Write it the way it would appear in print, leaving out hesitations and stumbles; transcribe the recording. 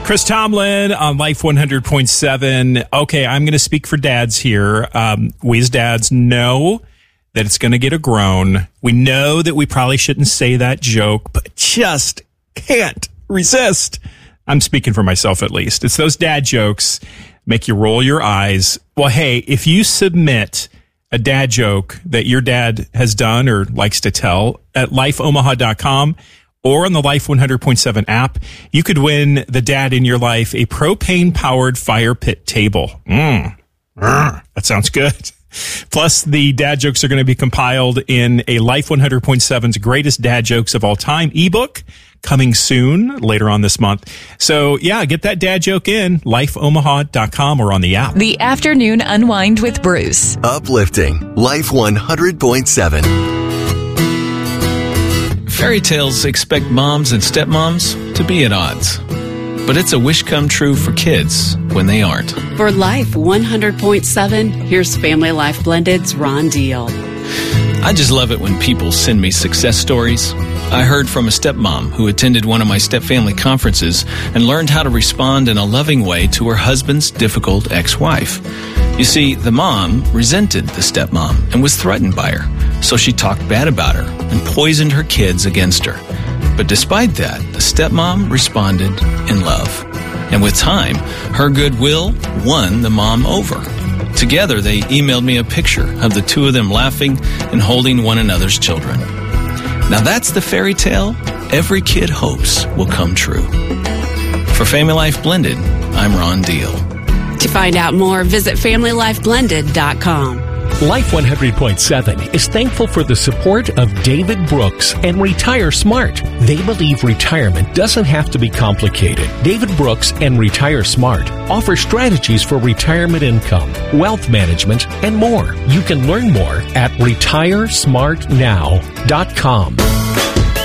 Chris Tomlin on Life 100.7. Okay, I'm going to speak for dads here. We as dads know that it's going to get a groan. We know that we probably shouldn't say that joke, but just can't resist. I'm speaking for myself at least. It's those dad jokes make you roll your eyes. Well, hey, if you submit a dad joke that your dad has done or likes to tell at lifeomaha.com, or on the Life 100.7 app, you could win the dad in your life a propane-powered fire pit table. That sounds good. Plus, the dad jokes are going to be compiled in a Life 100.7's Greatest Dad Jokes of All Time ebook coming soon, later on this month. So, yeah, get that dad joke in, lifeomaha.com or on the app. The Afternoon Unwind with Bruce. Uplifting Life 100.7. Fairy tales expect moms and stepmoms to be at odds. But it's a wish come true for kids when they aren't. For Life 100.7, here's Family Life Blended's Ron Deal. I just love it when people send me success stories. I heard from a stepmom who attended one of my stepfamily conferences and learned how to respond in a loving way to her husband's difficult ex-wife. You see, the mom resented the stepmom and was threatened by her, so she talked bad about her and poisoned her kids against her. But despite that, the stepmom responded in love. And with time, her goodwill won the mom over. Together, they emailed me a picture of the two of them laughing and holding one another's children. Now that's the fairy tale every kid hopes will come true. For Family Life Blended, I'm Ron Deal. To find out more, visit FamilyLifeBlended.com. Life 100.7 is thankful for the support of David Brooks and Retire Smart. They believe retirement doesn't have to be complicated. David Brooks and Retire Smart offer strategies for retirement income, wealth management, and more. You can learn more at retiresmartnow.com.